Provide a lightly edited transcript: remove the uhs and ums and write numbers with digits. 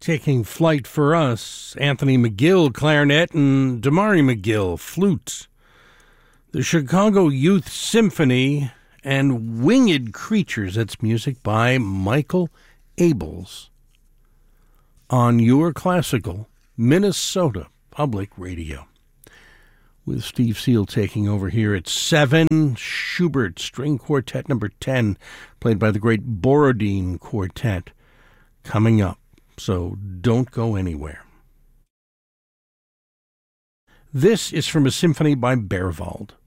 Taking flight for us, Anthony McGill, clarinet, and Damari McGill, flute. The Chicago Youth Symphony and Winged Creatures, that's music by Michael Abels on your classical Minnesota Public Radio. With Steve Seal taking over here at 7, Schubert String Quartet number 10, played by the great Borodin Quartet, coming up. So don't go anywhere. This is from a symphony by Berwald.